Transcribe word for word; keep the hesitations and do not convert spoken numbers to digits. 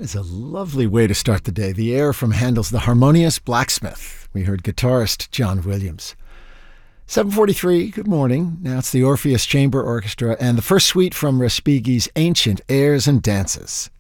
is a lovely way to start the day. The air from Handel's The Harmonious Blacksmith. We heard guitarist John Williams. seven forty-three, good morning. Now it's the Orpheus Chamber Orchestra and the first suite from Respighi's Ancient Airs and Dances.